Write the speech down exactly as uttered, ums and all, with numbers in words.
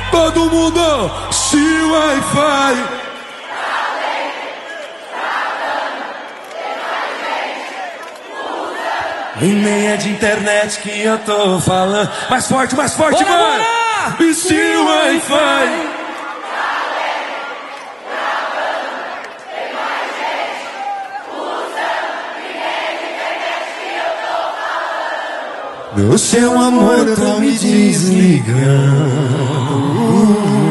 Todo mundo, se Wi-Fi. E nem é de internet que eu tô falando. Mais forte, mais forte, bora, mano. bora! E se Wi-Fi. O seu amor tá me desligando.